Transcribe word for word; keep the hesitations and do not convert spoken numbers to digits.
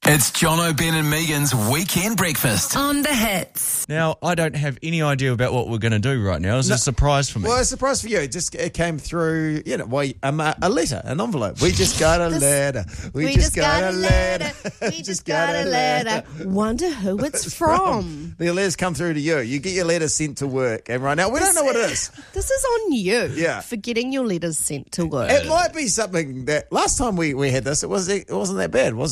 It's Jono, Ben and Megan's Weekend Breakfast. On the hits. Now, I don't have any idea about what we're going to do right now. It's No. a surprise for me. Well, a surprise for you. It just it came through, you know, well, um, a letter, an envelope. We just got a letter. We, We just got a letter. We just got a letter. Wonder who it's from. The letter's come through to you. You get your letter sent to work, and right now we don't know what it is. This is on you Yeah. for getting your letters sent to work. It might be something that last time we, we had this, it was it wasn't that bad, was it?